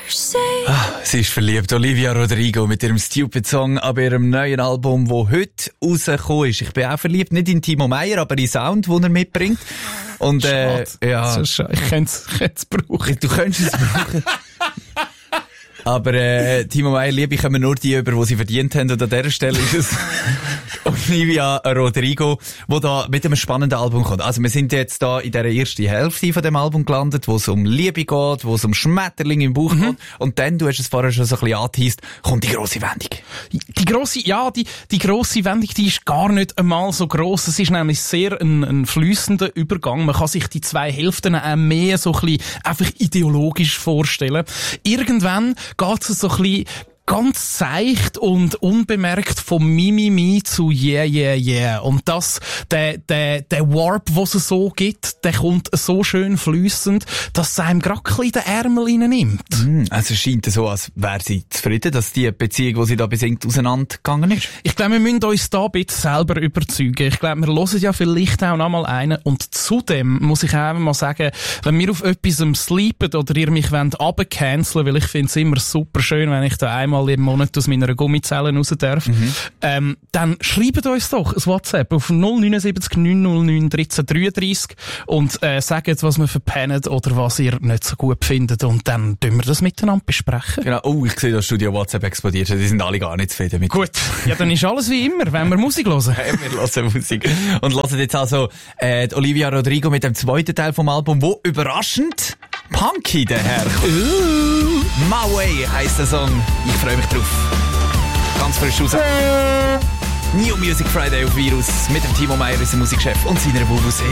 Sie ist verliebt, Olivia Rodrigo mit ihrem Stupid Song ab ihrem neuen Album, das heute rausgekommen ist. Ich bin auch verliebt, nicht in Timo Meyer, aber in den Sound, den er mitbringt. Und ja. Ich könnte es brauchen. Du könntest es brauchen. Aber Timo Meyer liebe ich immer nur die über, die sie verdient haben. Und an dieser Stelle ist es Olivia Rodrigo, die da mit einem spannenden Album kommt. Also wir sind jetzt da in der ersten Hälfte von dem Album gelandet, wo es um Liebe geht, wo es um Schmetterling im Bauch geht. Und dann, du hast es vorher schon so ein bisschen angeteased, kommt die grosse Wendung. Die grosse Wendung, die ist gar nicht einmal so gross. Es ist nämlich sehr ein fließender Übergang. Man kann sich die zwei Hälften auch mehr so ein bisschen einfach ideologisch vorstellen. Irgendwann geht es so ein bisschen ganz seicht und unbemerkt vom Mimimi zu Yeah, yeah, yeah. Und der Warp, was es so gibt, der kommt so schön fließend, dass es einem gerade ein bisschen den Ärmel reinnimmt. Also es scheint so, als wäre sie zufrieden, dass die Beziehung, die sie da besingt, auseinandergegangen ist. Ich glaube, wir müssen uns da ein bisschen selber überzeugen. Ich glaube, wir hören ja vielleicht auch noch mal einen. Und zudem muss ich auch mal sagen, wenn wir auf etwas sleepen oder ihr mich runtercanceln, weil ich finde es immer super schön, wenn ich da einmal im Monat aus meiner Gummizelle raus darf, dann schreibt uns doch ein WhatsApp auf 079 909 1333 und sagt, was wir verpennen oder was ihr nicht so gut findet, und dann tun wir das miteinander besprechen. Genau. Oh, ich sehe, das Studio WhatsApp explodiert. Die sind alle gar nicht zufrieden mit. Gut. Ja, dann ist alles wie immer, wenn wir Musik hören. Wir hören Musik. Und hören jetzt also die Olivia Rodrigo mit dem zweiten Teil vom Album, wo überraschend punky daherkommt. My Way heisst der Song. Ich freue mich drauf. Ganz frisch raus. New Music Friday auf Virus mit dem Timo Meyer, unserem Musikchef, und seiner Bubu